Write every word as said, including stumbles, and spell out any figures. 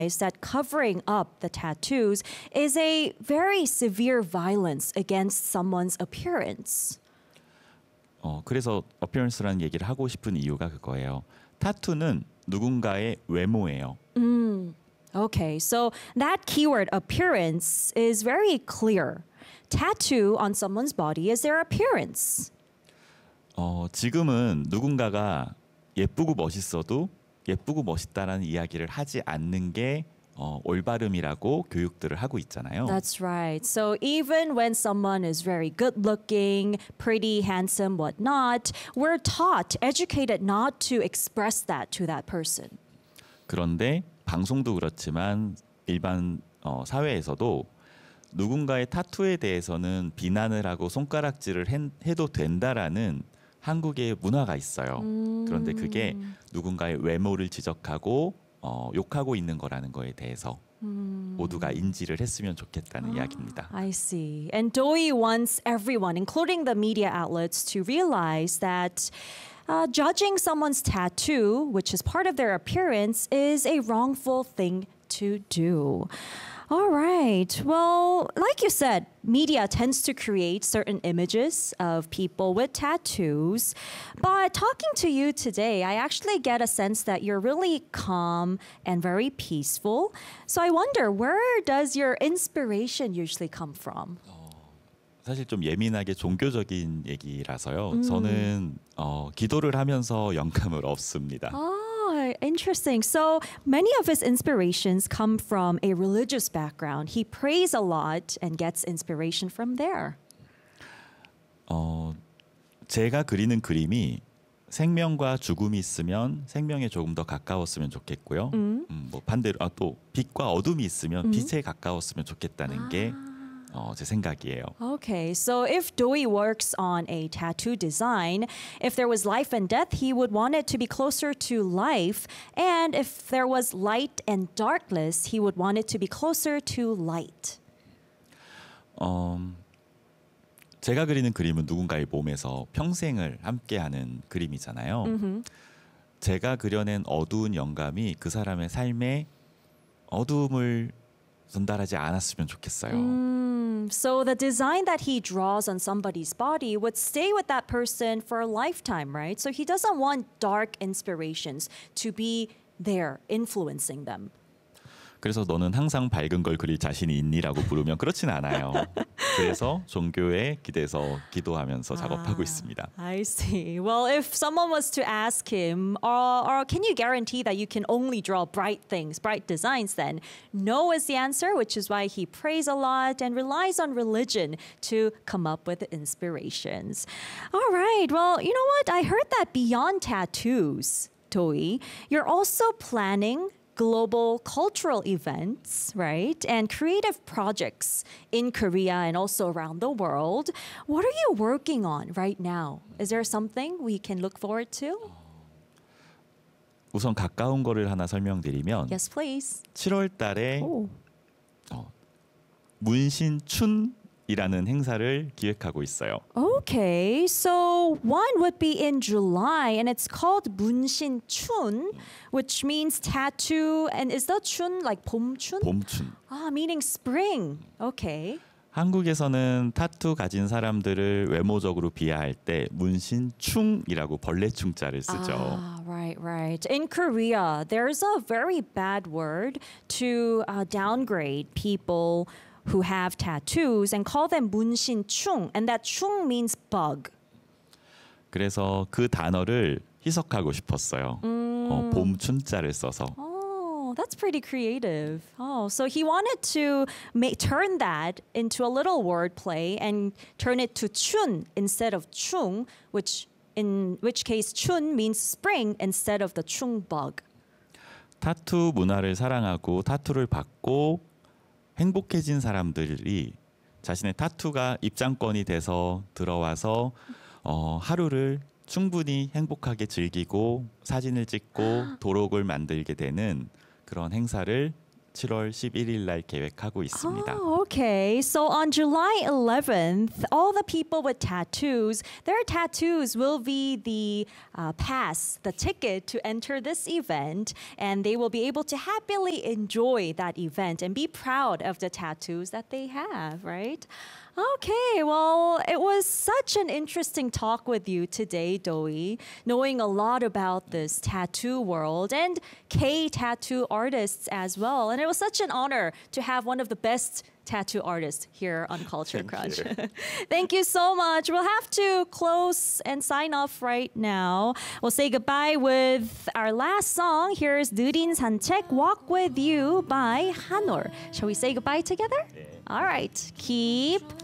is that covering up the tattoos is a very severe violence against someone's appearance. 어, 그래서 appearance라는 얘기를 하고 싶은 이유가 그거예요. 타투는 누군가의 외모예요. Mm. Okay, so that keyword appearance is very clear. Tattoo on someone's body is their appearance. 어, 지금은 누군가가 예쁘고 멋있어도 예쁘고 멋있다라는 이야기를 하지 않는 게 어, 올바름이라고 교육들을 하고 있잖아요. That's right. So even when someone is very good looking, pretty, handsome, whatnot, we're taught, educated not to express that to that person. 그런데 방송도 그렇지만 일반 어, 사회에서도 누군가의 타투에 대해서는 비난을 하고 손가락질을 해, 해도 된다라는 한국의 문화가 있어요. 음. 그런데 그게 누군가의 외모를 지적하고 어, 욕하고 있는 거라는 거에 대해서 음. 모두가 인지를 했으면 좋겠다는 이야기입니다. I see. And Doi wants everyone, including the media outlets, to realize that uh, judging someone's tattoo, which is part of their appearance, is a wrongful thing to do. All right. Well, like you said, media tends to create certain images of people with tattoos. But talking to you today, I actually get a sense that you're really calm and very peaceful. So I wonder, where does your inspiration usually come from? 사실 좀 예민하게 종교적인 얘기라서요. 저는 어, 기도를 하면서 영감을 얻습니다. Oh, interesting. So many of his inspirations come from a religious background. He prays a lot and gets inspiration from there. 어, 제가 그리는 그림이 생명과 죽음이 있으면 생명에 조금 더 가까웠으면 좋겠고요. 음. 음, 뭐 반대로 아, 또 빛과 어둠이 있으면 음. 빛에 가까웠으면 좋겠다는 게 어, 제 생각이에요. Okay, so if Doi works on a tattoo design, if there was life and death, he would want it to be closer to life. And if there was light and darkness, he would want it to be closer to light. 어, 제가 그리는 그림은 누군가의 몸에서 평생을 함께하는 그림이잖아요. Mm-hmm. 제가 그려낸 어두운 영감이 그 사람의 삶에 어두움을 전달하지 않았으면 좋겠어요. Mm, so the design that he draws on somebody's body would stay with that person for a lifetime, right? So he doesn't want dark inspirations to be there influencing them. 그래서 너는 항상 밝은 걸 그릴 자신이 있니라고 부르면 그렇진 않아요. 그래서 종교에 기대서 기도하면서 작업하고 있습니다. I see. Well, if someone was to ask him, or, or can you guarantee that you can only draw bright things, bright designs, then no is the answer, which is why he prays a lot and relies on religion to come up with inspirations. All right. Well, you know what? I heard that beyond tattoos, Doi, you're also planning global cultural events, right? And creative projects in Korea and also around the world. What are you working on right now? Is there something we can look forward to? 우선 가까운 거를 하나 설명드리면 Yes, please. 칠월 달에 Oh. 어, 문신춘이라는 행사를 기획하고 있어요. Okay, so one would be in July, and it's called 문신춘, which means tattoo. And is the chun like 봄춘? 봄춘. Ah, meaning spring. Okay. 한국에서는 타투 가진 사람들을 외모적으로 비하할 때 문신충이라고 벌레충자를 쓰죠. Ah, right, right. In Korea, there's a very bad word to uh, downgrade people who have tattoos and call them 문신충, and that 충 means bug. 그래서 그 단어를 희석하고 싶었어요. 어, 봄춘자를 써서. Oh, that's pretty creative. Oh, so he wanted to ma- turn that into a little wordplay and turn it to 춘 instead of 충, which in which case 춘 means spring instead of the 충 bug. 타투 문화를 사랑하고 타투를 받고 행복해진 사람들이 자신의 타투가 입장권이 돼서 들어와서 어, 하루를 충분히 행복하게 즐기고 사진을 찍고 도록을 만들게 되는 그런 행사를 칠월 십일일 날 계획하고 있습니다. Oh, okay. So on July eleventh, all the people with tattoos, their tattoos will be the uh, pass, the ticket to enter this event, and they will be able to happily enjoy that event and be proud of the tattoos that they have, right? Okay, well, it was such an interesting talk with you today, Doi, knowing a lot about this tattoo world and K tattoo artists as well. And it was such an honor to have one of the best tattoo artists here on Culture Thank Crunch. you. Thank you so much. We'll have to close and sign off right now. We'll say goodbye with our last song. Here's 느린 산책, Walk With You by Hanor. Shall we say goodbye together? All right. Keep